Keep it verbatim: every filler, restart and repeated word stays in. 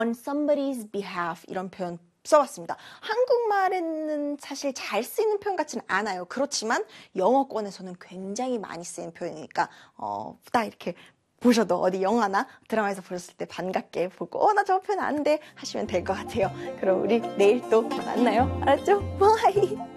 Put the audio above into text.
on somebody's behalf 이런 표현 써봤습니다. 한국말에는 사실 잘 쓰이는 표현 같지는 않아요. 그렇지만 영어권에서는 굉장히 많이 쓰이는 표현이니까 어, 딱 이렇게 보셔도 어디 영화나 드라마에서 보셨을 때 반갑게 보고 어, 나 저 표현 아는데 하시면 될 것 같아요. 그럼 우리 내일 또 만나요. 알았죠? 바이!